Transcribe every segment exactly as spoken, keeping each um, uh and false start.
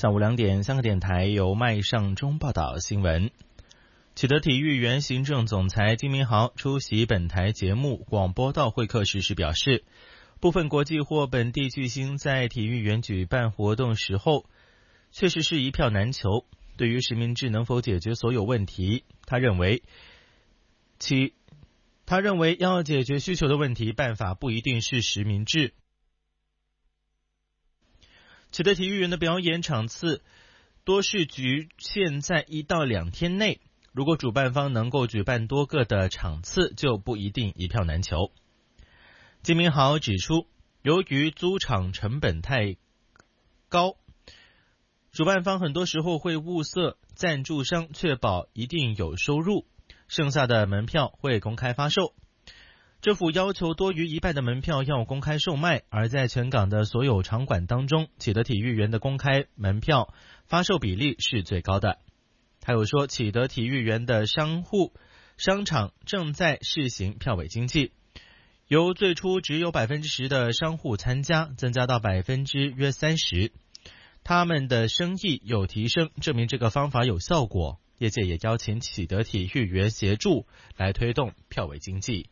下午两点，香港电台由麦尚中报道新闻。启德体育园行政总裁金明豪出席本台节目广播道会客时时表示，部分国际或本地巨星在体育园举办活动时候，确实是一票难求。对于实名制能否解决所有问题，他认为其他认为要解决需求的问题，办法不一定是实名制。启德体育园的表演场次多是局限在一到两天内，如果主办方能够举办多个的场次，就不一定一票难求。金明豪指出，由于租场成本太高，主办方很多时候会物色赞助商，确保一定有收入，剩下的门票会公开发售。政府要求多于一半的门票要公开售卖，而在全港的所有场馆当中，启德体育园的公开门票发售比例是最高的。还有说，启德体育园的商户商场正在试行票委经济，由最初只有 百分之十 的商户参加，增加到百分之约三十，他们的生意有提升，证明这个方法有效果。业界也邀请启德体育园协助来推动票委经济。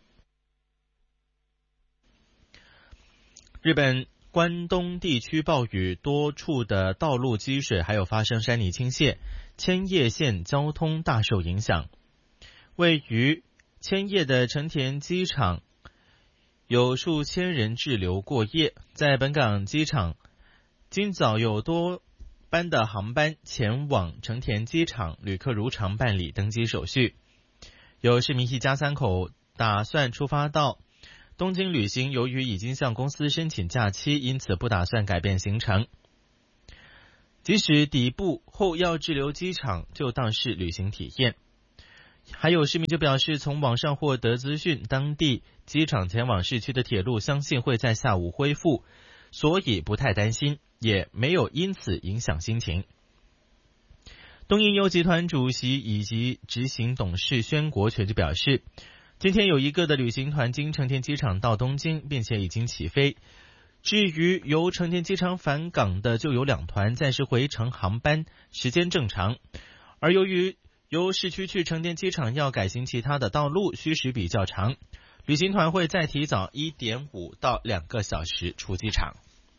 日本关东地区暴雨，多处的道路积水，还有发生山泥倾泻，千叶县交通大受影响。位于千叶的成田机场有数千人滞留过夜，在本港机场今早有多班的航班前往成田机场，旅客如常办理登机手续。有市民一家三口打算出发到东京旅行，由于已经向公司申请假期，因此不打算改变行程。即使抵埗后要滞留机场，就当是旅行体验。还有市民就表示，从网上获得资讯，当地机场前往市区的铁路相信会在下午恢复，所以不太担心，也没有因此影响心情。东瀛游集团主席以及执行董事宣国全就表示，今天有一个的旅行团经成田机场到东京，并且已经起飞。至于由成田机场返港的，就有两团，暂时回程航班时间正常。而由于由市区去成田机场要改行其他的道路，需时比较长，旅行团会再提早 一点五到两个小时出机场。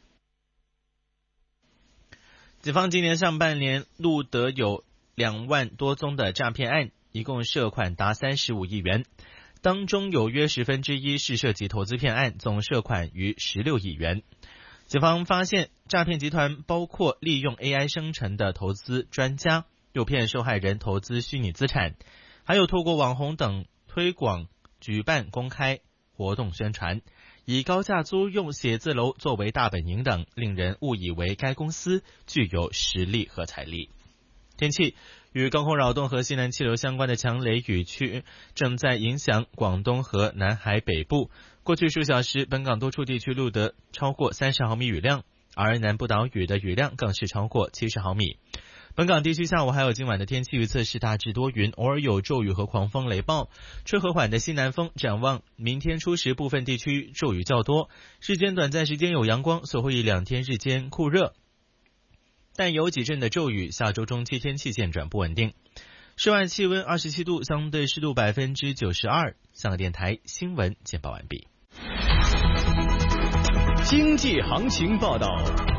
警方今年上半年录得有两万多宗的诈骗案，一共涉款达三十五亿元。当中有约十分之一是涉及投资骗案，总涉款逾十六亿元。警方发现，诈骗集团包括利用 A I 生成的投资专家，诱骗受害人投资虚拟资产，还有透过网红等推广举办公开活动宣传，以高价租用写字楼作为大本营等，令人误以为该公司具有实力和财力。天气，与高空扰动和西南气流相关的强雷雨区正在影响广东和南海北部。过去数小时，本港多处地区录得超过三十毫米雨量，而南部岛屿的雨量更是超过七十毫米。本港地区下午还有今晚的天气预测是大致多云，偶尔有骤雨和狂风雷暴，吹和缓的西南风。展望明天初时部分地区骤雨较多，日间短暂时间有阳光，随后一两天日间酷热，但有几阵的骤雨，下周中期天气渐转不稳定。室外气温二十七度，相对湿度百分之九十二。香港电台新闻简报完毕。 经济行情报道。